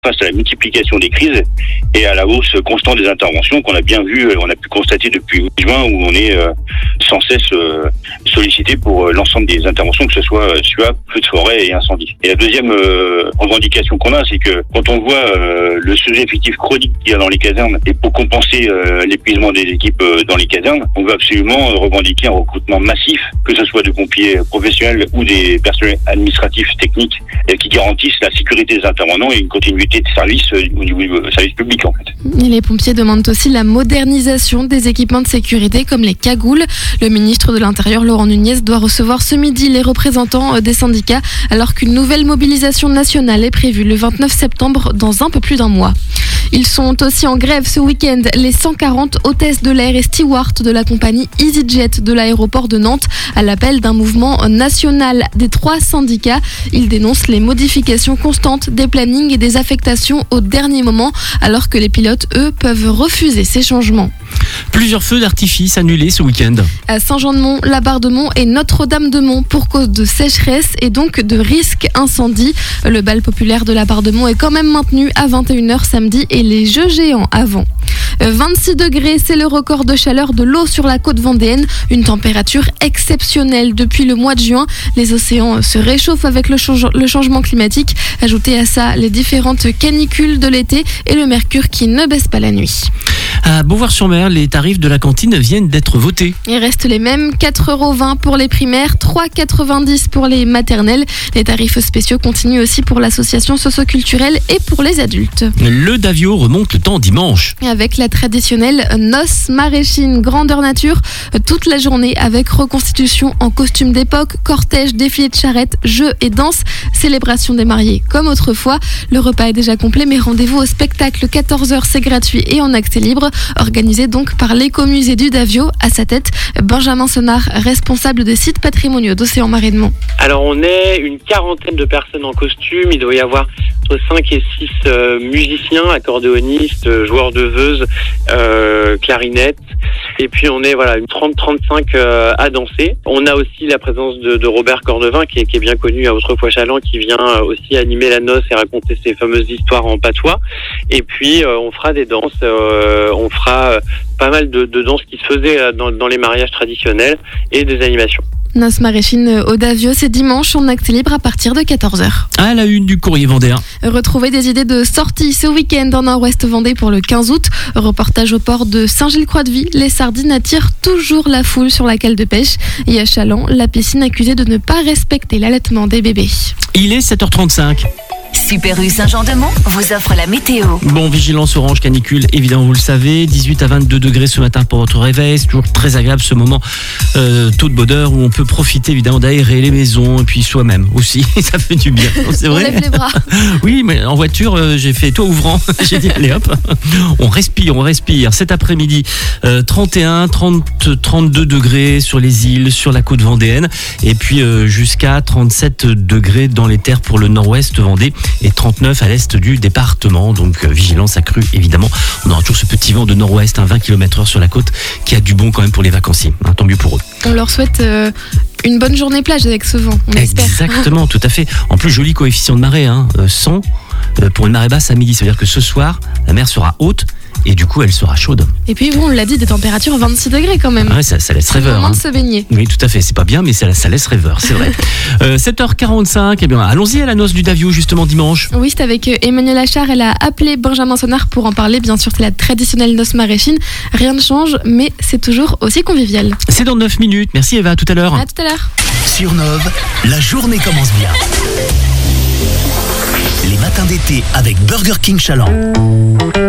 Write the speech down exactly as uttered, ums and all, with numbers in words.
face à la multiplication des crises et à la hausse constante des interventions qu'on a bien vu, on a pu constater depuis juin où on est euh, sans cesse euh, sollicité pour euh, l'ensemble des interventions, que ce soit euh, S U A P, feux de forêt et incendie. Et la deuxième euh, revendication qu'on a, c'est que quand on voit euh, le sous-effectif chronique qu'il y a dans les casernes et pour compenser euh, l'épuisement des équipes euh, dans les casernes, on veut absolument euh, revendiquer un recrutement massif, que ce soit de pompiers professionnels ou des personnels administratifs techniques euh, qui garantissent la sécurité des intervenants et une continuité de service euh, au niveau du service public en fait. Et les pompiers demandent aussi la modernisation des équipements de sécurité comme les cagoules. Le ministre de l'Intérieur Laurent Nunez doit recevoir ce midi les représentants des syndicats alors qu'une nouvelle mobilisation nationale est prévue le vingt-neuf septembre dans un peu plus d'un mois. Ils sont aussi en grève ce week-end, les cent quarante hôtesses de l'air et stewards de la compagnie EasyJet de l'aéroport de Nantes à l'appel d'un mouvement national des trois syndicats. Ils dénoncent les modifications constantes des plannings et des affectations au dernier moment alors que les pilotes, eux, peuvent refuser ces changements. Plusieurs feux d'artifice annulés ce week-end. À Saint-Jean-de-Mont, la Barre-de-Mont et Notre-Dame-de-Mont pour cause de sécheresse et donc de risque incendie. Le bal populaire de la Barre-de-Mont est quand même maintenu à vingt et une heures samedi et les jeux géants avant. vingt-six degrés, c'est le record de chaleur de l'eau sur la côte vendéenne. Une température exceptionnelle depuis le mois de juin. Les océans se réchauffent avec le, change- le changement climatique. Ajoutez à ça les différentes canicules de l'été et le mercure qui ne baisse pas la nuit. À Beauvoir-sur-Mer, les tarifs de la cantine viennent d'être votés. Ils restent les mêmes, quatre euros vingt pour les primaires, trois euros quatre-vingt-dix pour les maternelles. Les tarifs spéciaux continuent aussi pour l'association socio-culturelle et pour les adultes. Le Davio remonte le temps dimanche. Avec la traditionnelle noce maraîchine grandeur nature, toute la journée avec reconstitution en costume d'époque, cortège, défilé de charrettes, jeux et danses, célébration des mariés comme autrefois. Le repas est déjà complet mais rendez-vous au spectacle quatorze heures, c'est gratuit et en accès libre. Organisé donc par l'écomusée du Davio. À sa tête, Benjamin Senard, responsable des sites patrimoniaux d'Océan Marais de Mont. Alors on est une quarantaine de personnes en costume, il doit y avoir entre cinq et six euh, musiciens, accordéonistes, euh, joueurs de veuses, euh, clarinettes, et puis on est voilà une trente à trente-cinq euh, à danser. On a aussi la présence de, de Robert Cornevin qui est, qui est bien connu à Autrefoix-Chaland, qui vient aussi animer la noce et raconter ses fameuses histoires en patois. Et puis euh, on fera des danses, euh, on fera euh, pas mal de, de danses qui se faisaient dans, dans les mariages traditionnels et des animations. Noce maraîchine au Davio, c'est dimanche en accès libre à partir de quatorze heures. À la une du Courrier Vendéen. Retrouvez des idées de sortie ce week-end en Nord-Ouest Vendée pour le quinze août. Reportage au port de Saint-Gilles-Croix-de-Vie. Les sardines attirent toujours la foule sur la cale de pêche. Et à Chaland, la piscine accusée de ne pas respecter l'allaitement des bébés. Il est sept heures trente-cinq. Super U Saint-Jean-de-Mont vous offre la météo. Bon, vigilance orange canicule, évidemment, vous le savez. dix-huit à vingt-deux degrés ce matin pour votre réveil. C'est toujours très agréable ce moment, euh, taux de bonheur, où on peut profiter évidemment d'aérer les maisons et puis soi-même aussi. Ça fait du bien. C'est vrai. On lève les bras. Oui, mais en voiture, euh, j'ai fait toit ouvrant. J'ai dit, allez hop, on respire, on respire. Cet après-midi, euh, trente et un, trente, trente-deux degrés sur les îles, sur la côte vendéenne. Et puis euh, jusqu'à trente-sept degrés dans les terres pour le nord-ouest Vendée. Et trente-neuf à l'est du département, donc euh, vigilance accrue évidemment. On aura toujours ce petit vent de nord-ouest, hein, vingt kilomètres heure sur la côte, qui a du bon quand même pour les vacanciers, hein, tant mieux pour eux. On leur souhaite euh, une bonne journée plage avec ce vent, on espère. Exactement, tout à fait. En plus, joli coefficient de marée, hein, euh, cent euh, pour une marée basse à midi, ça veut dire que ce soir, la mer sera haute. Et du coup, elle sera chaude. Et puis, bon, on l'a dit, des températures vingt-six degrés quand même. Ah ouais, ça, ça laisse rêveur. C'est le moment hein. de se baigner. Oui, tout à fait. C'est pas bien, mais ça, ça laisse rêveur, c'est vrai. euh, sept heures quarante-cinq, eh bien, allons-y à la noce du Davio, justement, dimanche. Oui, c'est avec Emmanuel Achard. Elle a appelé Benjamin Senard pour en parler. Bien sûr, c'est la traditionnelle noce maraîchine. Rien ne change, mais c'est toujours aussi convivial. C'est dans neuf minutes. Merci Eva, à tout à l'heure. À tout à l'heure. Sur Nove, la journée commence bien. Les matins d'été avec Burger King Chaland.